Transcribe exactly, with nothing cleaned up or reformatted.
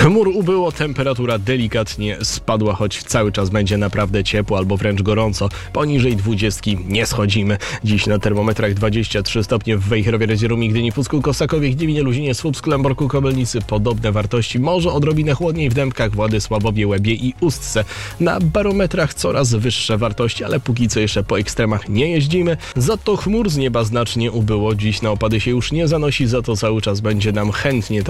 Chmur ubyło, temperatura delikatnie spadła, choć cały czas będzie naprawdę ciepło albo wręcz gorąco. Poniżej dwudziestki nie schodzimy. Dziś na termometrach dwadzieścia trzy stopnie w Wejherowie, Rezerumie, Gdyni, Pucku, Kosakowie, Gdyni, Luzinie, Słupsku, Lęborku, Kobylnicy. Podobne wartości, może odrobinę chłodniej w Dębkach, Władysławowie, Łebie i Ustce. Na barometrach coraz wyższe wartości, ale póki co jeszcze po ekstremach nie jeździmy. Za to chmur z nieba znacznie ubyło. Dziś na opady się już nie zanosi, za to cały czas będzie nam chętnie